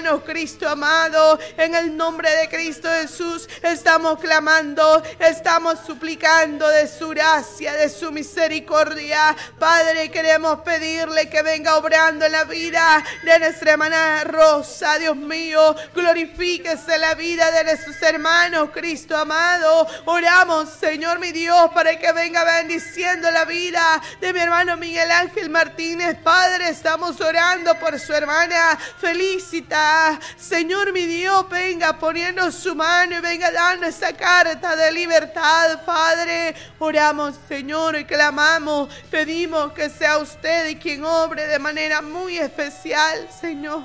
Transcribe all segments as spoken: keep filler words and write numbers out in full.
hermanos, Cristo amado. En el nombre de Cristo Jesús estamos clamando, estamos suplicando de su gracia, de su misericordia. Padre, queremos pedirle que venga obrando en la vida de nuestra hermana Rosa. Dios mío, glorifíquese la vida de nuestros hermanos, Cristo amado. Oramos, Señor mi Dios, para que venga bendiciendo la vida de mi hermano Miguel Ángel Martínez. Padre, estamos orando por su hermana Felicita. Señor mi Dios, venga poniendo su mano y venga dando esa carta de libertad, Padre. Oramos, Señor, y clamamos, pedimos que sea usted quien obre de manera muy especial, Señor.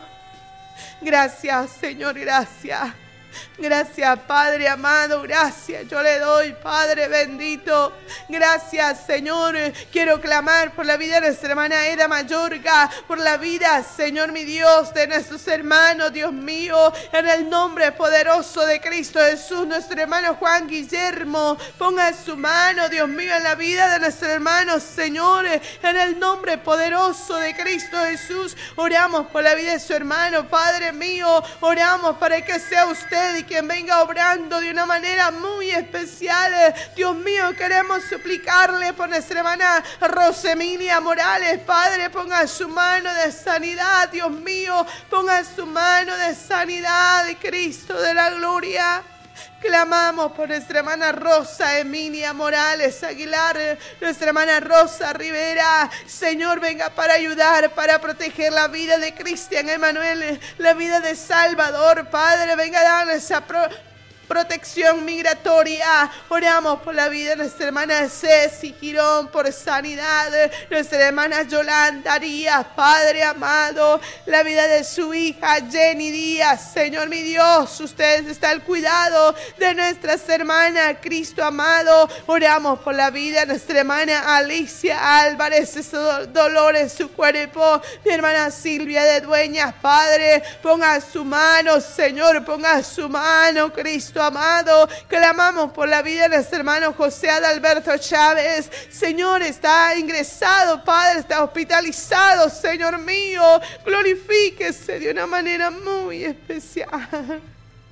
Gracias, Señor, gracias. Gracias, Padre amado, gracias yo le doy, Padre bendito. Gracias, Señor. Quiero clamar por la vida de nuestra hermana Eda Mayorga, por la vida, Señor mi Dios, de nuestros hermanos, Dios mío, en el nombre poderoso de Cristo Jesús. Nuestro hermano Juan Guillermo, ponga su mano, Dios mío, en la vida de nuestros hermanos, Señor, en el nombre poderoso de Cristo Jesús. Oramos por la vida de su hermano, Padre mío, oramos para que sea usted y quien venga obrando de una manera muy especial. Dios mío, queremos suplicarle por nuestra hermana Rosemilia Morales. Padre, ponga su mano de sanidad, Dios mío, ponga su mano de sanidad, Cristo de la gloria. Clamamos por nuestra hermana Rosa Emilia Morales Aguilar, nuestra hermana Rosa Rivera. Señor, venga para ayudar, para proteger la vida de Cristian Emanuel, la vida de Salvador. Padre, venga a darle esa pro protección migratoria. Oramos por la vida de nuestra hermana Ceci Girón, por sanidad. Nuestra hermana Yolanda Díaz, Padre amado, la vida de su hija Jenny Díaz. Señor mi Dios, usted está al cuidado de nuestras hermanas, Cristo amado. Oramos por la vida de nuestra hermana Alicia Álvarez, ese dolor en su cuerpo. Mi hermana Silvia de Dueñas, Padre, ponga su mano, Señor, ponga su mano, Cristo amado. Clamamos por la vida de nuestro hermano José Adalberto Chávez. Señor, está ingresado, Padre, está hospitalizado, Señor mío. Glorifíquese de una manera muy especial.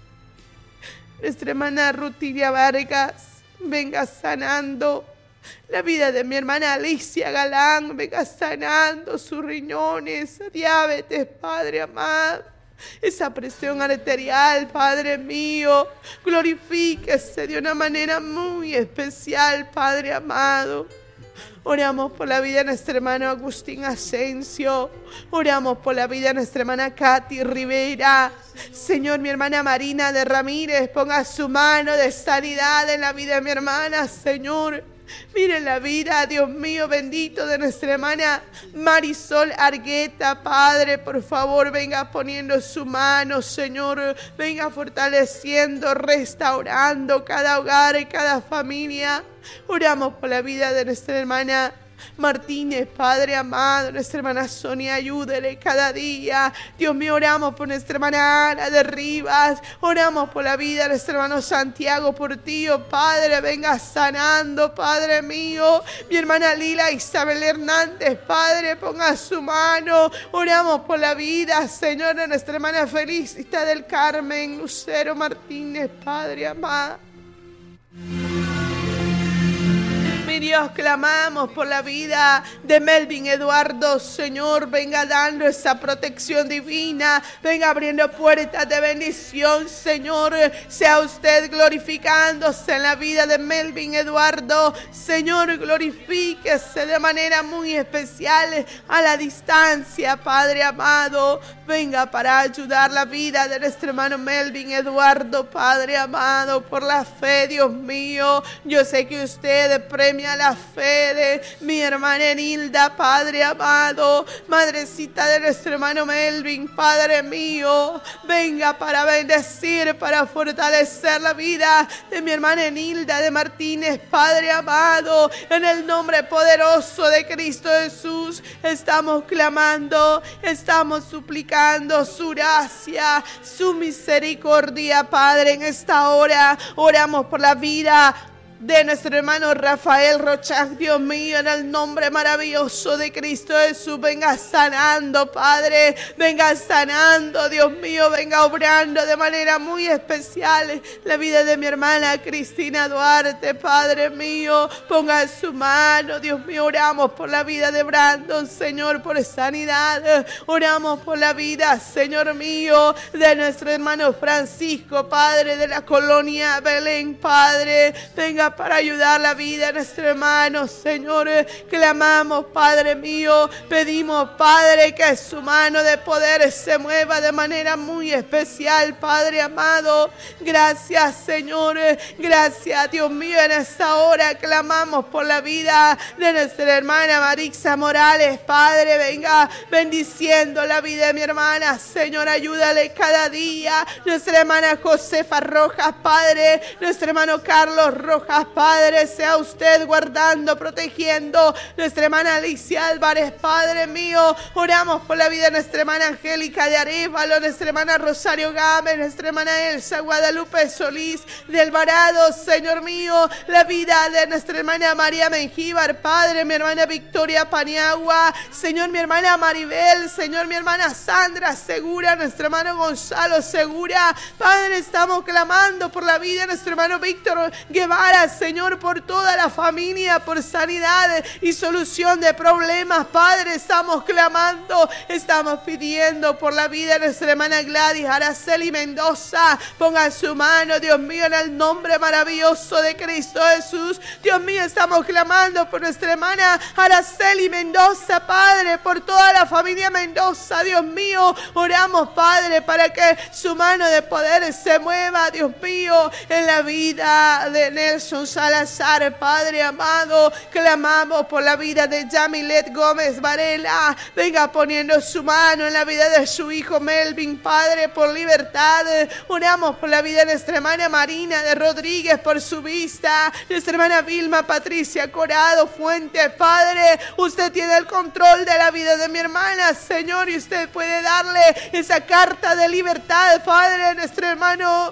Nuestra hermana Rutilia Vargas, venga sanando la vida de mi hermana Alicia Galán, venga sanando sus riñones, diabetes, Padre amado. Esa presión arterial, Padre mío, glorifíquese de una manera muy especial, Padre amado. Oramos por la vida de nuestro hermano Agustín Asensio. Oramos por la vida de nuestra hermana Katy Rivera. Señor, mi hermana Marina de Ramírez, ponga su mano de sanidad en la vida de mi hermana, Señor. Miren la vida, Dios mío, bendito, de nuestra hermana Marisol Argueta. Padre, por favor, venga poniendo su mano, Señor. Venga fortaleciendo, restaurando cada hogar y cada familia. Oramos por la vida de nuestra hermana Martínez, Padre amado, nuestra hermana Sonia, ayúdele cada día. Dios mío, oramos por nuestra hermana Ana de Rivas. Oramos por la vida de nuestro hermano Santiago Portillo. Padre, venga sanando, Padre mío. Mi hermana Lila Isabel Hernández, Padre, ponga su mano. Oramos por la vida, Señor, de nuestra hermana Felicita del Carmen Lucero Martínez, Padre amado. Mi Dios, clamamos por la vida de Melvin Eduardo. Señor, venga dando esa protección divina, venga abriendo puertas de bendición, Señor. Sea usted glorificándose en la vida de Melvin Eduardo. Señor, glorifíquese de manera muy especial a la distancia, Padre amado. Venga para ayudar la vida de nuestro hermano Melvin Eduardo, Padre amado, por la fe, Dios mío. Yo sé que usted premia la fe de mi hermana Enilda, Padre amado. Madrecita de nuestro hermano Melvin, Padre mío, venga para bendecir, para fortalecer la vida de mi hermana Enilda de Martínez, Padre amado. En el nombre poderoso de Cristo Jesús estamos clamando, estamos suplicando su gracia, su misericordia, Padre. En esta hora oramos por la vida de nuestro hermano Rafael Rochak, Dios mío, en el nombre maravilloso de Cristo Jesús, venga sanando, Padre, venga sanando, Dios mío, venga obrando de manera muy especial la vida de mi hermana Cristina Duarte, Padre mío, ponga en su mano, Dios mío, oramos por la vida de Brandon, Señor, por sanidad, oramos por la vida, Señor mío, de nuestro hermano Francisco, Padre, de la colonia Belén, Padre, venga para ayudar la vida de nuestro hermano, Señor, clamamos, Padre mío, pedimos, Padre, que su mano de poder se mueva de manera muy especial, Padre amado, gracias, Señor, gracias, Dios mío, en esta hora clamamos por la vida de nuestra hermana Marixa Morales, Padre, venga bendiciendo la vida de mi hermana, Señor, ayúdale cada día, nuestra hermana Josefa Rojas, Padre, nuestro hermano Carlos Rojas, Padre, sea usted guardando, protegiendo nuestra hermana Alicia Álvarez, Padre mío, oramos por la vida de nuestra hermana Angélica de Arévalo, nuestra hermana Rosario Gámez, nuestra hermana Elsa Guadalupe Solís de Alvarado, Señor mío, la vida de nuestra hermana María Mengíbar, Padre, mi hermana Victoria Paniagua, Señor, mi hermana Maribel, Señor, mi hermana Sandra Segura, nuestro hermano Gonzalo Segura, Padre, estamos clamando por la vida de nuestro hermano Víctor Guevara, Señor, por toda la familia, por sanidad y solución de problemas, Padre, estamos clamando, estamos pidiendo por la vida de nuestra hermana Gladys Araceli Mendoza, ponga su mano, Dios mío, en el nombre maravilloso de Cristo Jesús, Dios mío, estamos clamando por nuestra hermana Araceli Mendoza, Padre, por toda la familia Mendoza, Dios mío, oramos, Padre, para que su mano de poder se mueva, Dios mío, en la vida de Nelson Salazar, Padre amado, clamamos por la vida de Yamilet Gómez Varela, venga poniendo su mano en la vida de su hijo Melvin, Padre, por libertad, oramos por la vida de nuestra hermana Marina de Rodríguez, por su vista, nuestra hermana Vilma Patricia Corado Fuentes, Padre, usted tiene el control de la vida de mi hermana, Señor, y usted puede darle esa carta de libertad, Padre, nuestro hermano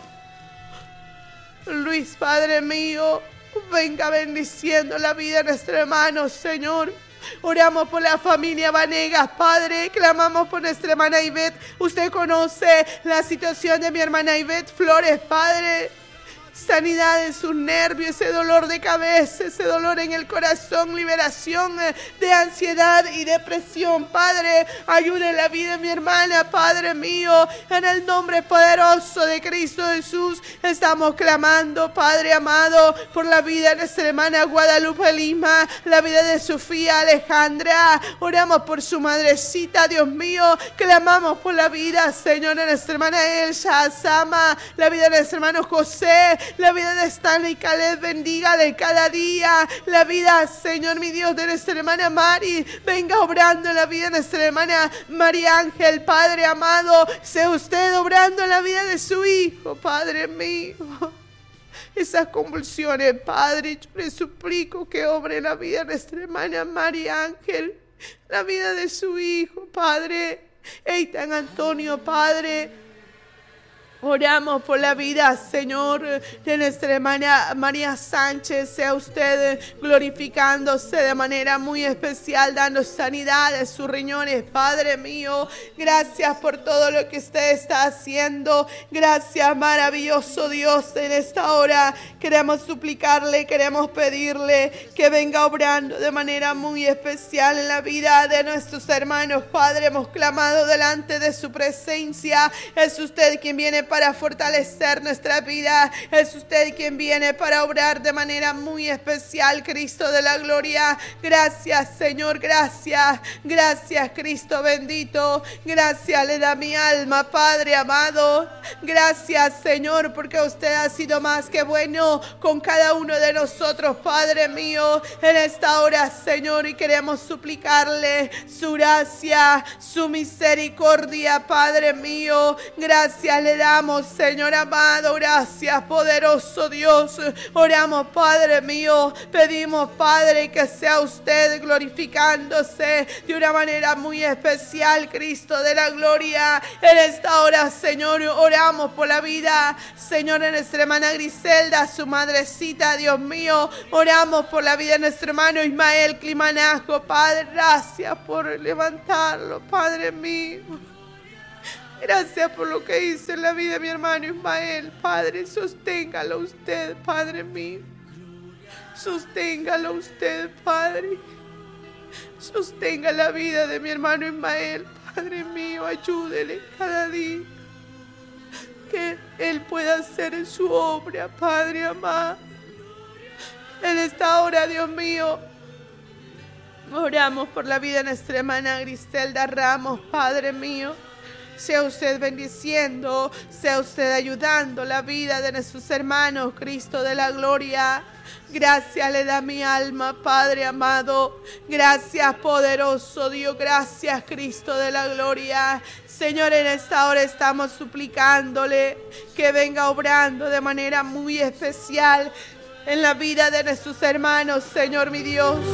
Luis, Padre mío, venga bendiciendo la vida de nuestro hermano, Señor. Oramos por la familia Vanegas, Padre, clamamos por nuestra hermana Ivette. Usted conoce la situación de mi hermana Ivette Flores, Padre. Sanidad en sus nervios, ese dolor de cabeza, ese dolor en el corazón, liberación de ansiedad y depresión. Padre, ayude la vida de mi hermana, Padre mío, en el nombre poderoso de Cristo Jesús. Estamos clamando, Padre amado, por la vida de nuestra hermana Guadalupe Lima, la vida de Sofía Alejandra. Oramos por su madrecita, Dios mío. Clamamos por la vida, Señor, de nuestra hermana Elsa Azama, la vida de nuestro hermano José, la vida de Stanley Caleb, bendígale cada día. La vida, Señor, mi Dios, de nuestra hermana Mari, venga obrando en la vida de nuestra hermana María Ángel, Padre amado, sea usted obrando en la vida de su hijo, Padre mío. Esas convulsiones, Padre, yo le suplico que obre en la vida de nuestra hermana María Ángel, la vida de su hijo, Padre. Eitan Antonio, Padre, oramos por la vida, Señor, de nuestra hermana María Sánchez. Sea usted glorificándose de manera muy especial, dando sanidad a sus riñones, Padre mío. Gracias por todo lo que usted está haciendo. Gracias, maravilloso Dios. En esta hora queremos suplicarle, queremos pedirle que venga obrando de manera muy especial en la vida de nuestros hermanos, Padre. Hemos clamado delante de su presencia. Es usted quien viene para fortalecer nuestra vida. Es usted quien viene para obrar de manera muy especial, Cristo de la gloria. Gracias, Señor, gracias. Gracias, Cristo bendito. Gracias le da mi alma, Padre amado. Gracias, Señor, porque usted ha sido más que bueno con cada uno de nosotros, Padre mío, en esta hora, Señor, y queremos suplicarle su gracia, su misericordia, Padre mío. Gracias le damos, Señor amado, gracias, poderoso Dios. Oramos, Padre mío, pedimos, Padre, que sea usted glorificándose de una manera muy especial, Cristo de la gloria. En esta hora, Señor, oramos Oramos por la vida, Señor, de nuestra hermana Griselda, su madrecita, Dios mío. Oramos por la vida de nuestro hermano Ismael Climanajo, Padre. Gracias por levantarlo, Padre mío. Gracias por lo que hizo en la vida de mi hermano Ismael, Padre. Sosténgalo usted, Padre mío. Sosténgalo usted, Padre. Sostenga la vida de mi hermano Ismael, Padre mío. Ayúdele cada día. Que Él pueda hacer su obra, Padre amado. En esta hora, Dios mío, oramos por la vida de nuestra hermana Griselda Ramos, Padre mío. Sea usted bendiciendo, sea usted ayudando la vida de nuestros hermanos, Cristo de la gloria. Gracias le da mi alma, Padre amado. Gracias, poderoso Dios. Gracias, Cristo de la gloria. Señor, en esta hora estamos suplicándole que venga obrando de manera muy especial en la vida de nuestros hermanos, Señor mi Dios.